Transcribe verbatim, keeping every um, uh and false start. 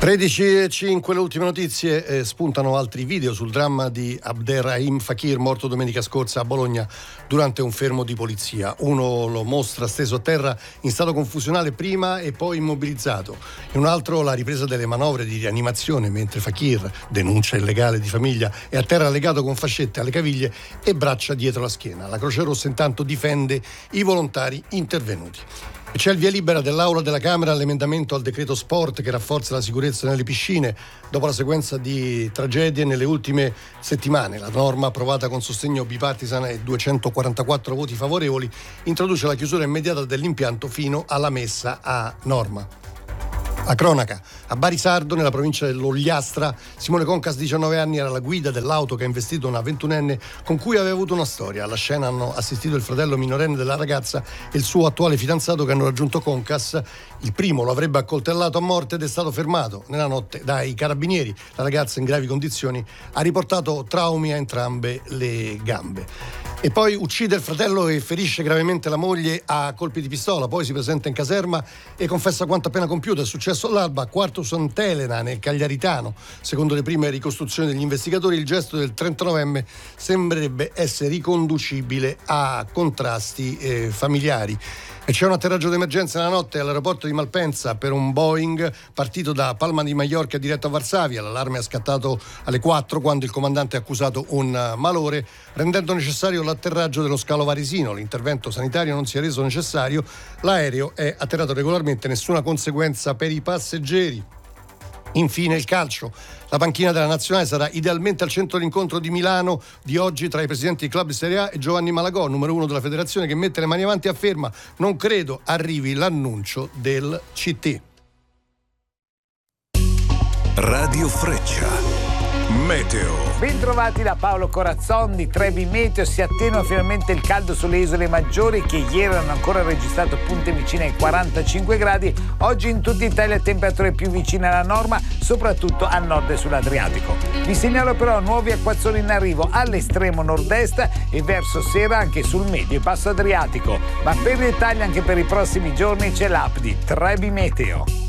tredici e cinque, le ultime notizie. Eh, spuntano altri video sul dramma di Abderrahim Fakir, morto domenica scorsa a Bologna durante un fermo di polizia. Uno lo mostra steso a terra in stato confusionale prima e poi immobilizzato, e un altro la ripresa delle manovre di rianimazione mentre Fakir, denuncia illegale di famiglia, è a terra legato con fascette alle caviglie e braccia dietro la schiena. La Croce Rossa intanto difende i volontari intervenuti. E c'è il via libera dell'Aula della Camera all'emendamento al decreto sport che rafforza la sicurezza nelle piscine dopo la sequenza di tragedie nelle ultime settimane. La norma, approvata con sostegno bipartisan e duecentoquarantaquattro voti favorevoli, introduce la chiusura immediata dell'impianto fino alla messa a norma. La cronaca. A Barisardo, nella provincia dell'Ogliastra, Simone Concas, diciannove anni, era la guida dell'auto che ha investito una ventunenne con cui aveva avuto una storia. Alla scena hanno assistito il fratello minorenne della ragazza e il suo attuale fidanzato, che hanno raggiunto Concas. Il primo lo avrebbe accoltellato a morte ed è stato fermato nella notte dai carabinieri. La ragazza, in gravi condizioni, ha riportato traumi a entrambe le gambe. E poi uccide il fratello e ferisce gravemente la moglie a colpi di pistola. Poi si presenta in caserma e confessa quanto appena compiuto. È successo all'alba a Quarto Sant'Elena, nel Cagliaritano. Secondo le prime ricostruzioni degli investigatori, il gesto del trentanovenne sembrerebbe essere riconducibile a contrasti eh, familiari. E c'è un atterraggio d'emergenza nella notte all'aeroporto di Malpensa per un Boeing partito da Palma di Mallorca diretto a Varsavia. L'allarme è scattato alle quattro quando il comandante ha accusato un malore, rendendo necessario l'atterraggio dello scalo varesino. L'intervento sanitario non si è reso necessario. L'aereo è atterrato regolarmente, nessuna conseguenza per i passeggeri. Infine il calcio. La panchina della nazionale sarà idealmente al centro dell'incontro di Milano di oggi tra i presidenti di club di Serie A e Giovanni Malagò, numero uno della federazione, che mette le mani avanti e afferma: non credo arrivi l'annuncio del C T. Radio Freccia. Meteo. Bentrovati da Paolo Corazzon di Trebi Meteo. Si attenua finalmente il caldo sulle isole maggiori, che ieri hanno ancora registrato punte vicine ai quarantacinque gradi. Oggi in tutta Italia temperature più vicine alla norma, soprattutto a nord e sull'Adriatico. Vi segnalo però nuovi acquazzoni in arrivo all'estremo nord-est e verso sera anche sul medio e basso Adriatico. Ma per i dettagli anche per i prossimi giorni c'è l'app di Trebi Meteo.